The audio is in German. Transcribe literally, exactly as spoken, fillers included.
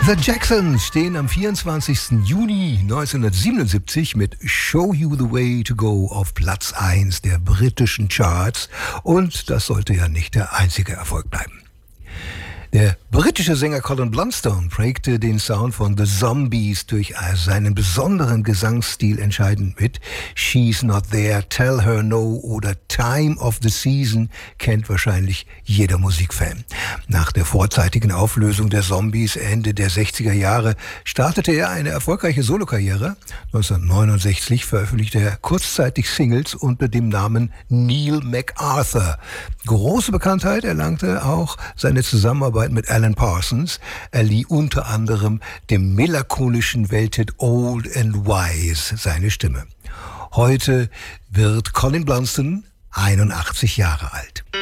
The Jacksons stehen am vierundzwanzigsten Juni neunzehnhundertsiebenundsiebzig mit Show You the Way to Go auf Platz eins der britischen Charts. Und das sollte ja nicht der einzige Erfolg bleiben. Der britische Sänger Colin Blunstone prägte den Sound von The Zombies durch seinen besonderen Gesangsstil entscheidend mit. She's Not There, Tell Her No oder Time of the Season kennt wahrscheinlich jeder Musikfan. Nach der vorzeitigen Auflösung der Zombies Ende der sechziger Jahre startete er eine erfolgreiche Solokarriere. neunzehnhundertneunundsechzig veröffentlichte er kurzzeitig Singles unter dem Namen Neil MacArthur. Große Bekanntheit erlangte auch seine Zusammenarbeit mit Alan Parsons. Er lieh unter anderem dem melancholischen Welthit Old and Wise seine Stimme. Heute wird Colin Blunstone einundachtzig Jahre alt.